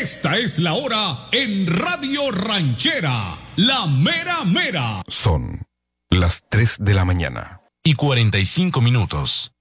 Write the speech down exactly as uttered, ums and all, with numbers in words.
Esta es la hora en Radio Ranchera, la mera mera. Son las tres de la mañana. Y cuarenta y cinco minutos.